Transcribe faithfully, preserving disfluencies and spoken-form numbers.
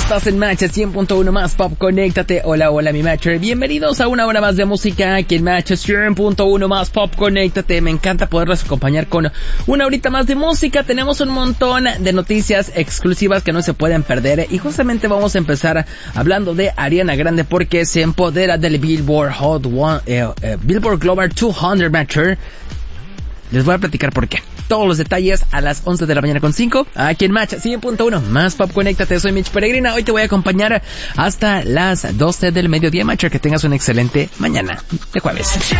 Estás en Match cien punto uno más Pop, conéctate. Hola, hola mi Matcher. Bienvenidos a una hora más de música aquí en Match cien punto uno más Pop, conéctate. Me encanta poderlos acompañar con una horita más de música. Tenemos un montón de noticias exclusivas que no se pueden perder. Y justamente vamos a empezar hablando de Ariana Grande porque se empodera del Billboard Hot One, eh, eh, Billboard Global doscientos Matcher. Les voy a platicar por qué. Todos los detalles a las once de la mañana con cinco. Aquí en Match cien punto uno más Pop, conéctate. Soy Mitch Peregrina. Hoy te voy a acompañar hasta las doce del mediodía, Matcher. Que tengas una excelente mañana de jueves.